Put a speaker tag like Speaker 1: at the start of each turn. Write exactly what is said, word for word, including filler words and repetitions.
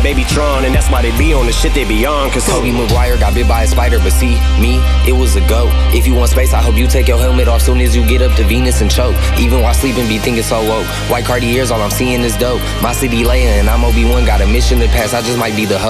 Speaker 1: and Baby Tron, and that's why they be on the shit they be on. Cause
Speaker 2: Tobey Maguire got bit by a spider, but see, me, it was a go. If you want space, I hope you take your helmet off soon as you get up to Venus and choke. Even while sleeping, be thinking so woke. White Cartiers, all I'm seeing is dope. My city Leia and I'm Obi-Wan, got a mission to pass, I just might be the host.